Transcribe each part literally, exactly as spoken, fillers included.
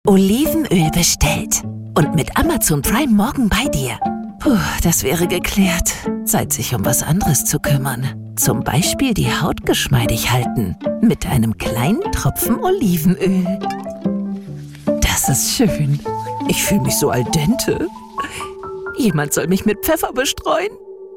Olivenöl bestellt. Und mit Amazon Prime morgen bei dir. Puh, das wäre geklärt. Zeit, sich um was anderes zu kümmern. Zum Beispiel die Haut geschmeidig halten. Mit einem kleinen Tropfen Olivenöl. Das ist schön. Ich fühle mich so al dente. Jemand soll mich mit Pfeffer bestreuen.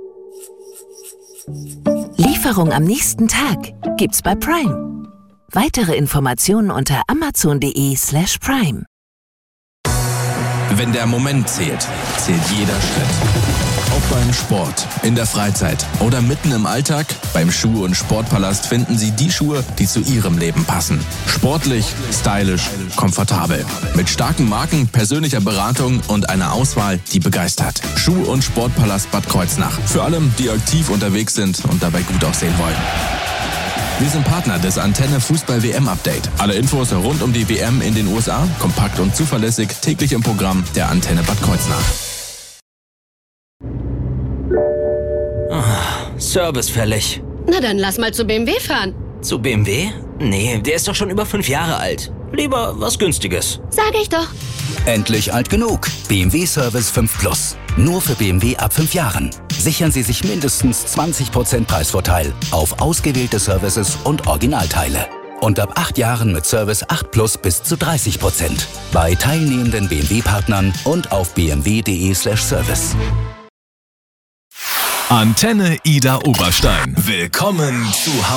Lieferung am nächsten Tag gibt's bei Prime. Weitere Informationen unter amazon.de slash prime. Wenn der Moment zählt, zählt jeder Schritt. Ob beim Sport, in der Freizeit oder mitten im Alltag, beim Schuh- und Sportpalast finden Sie die Schuhe, die zu Ihrem Leben passen. Sportlich, stylisch, komfortabel. Mit starken Marken, persönlicher Beratung und einer Auswahl, die begeistert. Schuh- und Sportpalast Bad Kreuznach. Für alle, die aktiv unterwegs sind und dabei gut aussehen wollen. Wir sind Partner des Antenne Fußball-W M-Update. Alle Infos rund um die W M in den U S A, kompakt und zuverlässig, täglich im Programm der Antenne Bad Kreuznach. Oh, Service fällig. Na dann lass mal zu B M W fahren. Zu B M W? Nee, der ist doch schon über fünf Jahre alt. Lieber was Günstiges. Sag ich doch. Endlich alt genug. B M W Service fünf Plus. Nur für B M W ab fünf Jahren. Sichern Sie sich mindestens zwanzig Prozent Preisvorteil auf ausgewählte Services und Originalteile. Und ab acht Jahren mit Service acht Plus bis zu dreißig Prozent. Bei teilnehmenden B M W-Partnern und auf bmw.de slash service. Antenne Ida Oberstein. Willkommen zu Hause.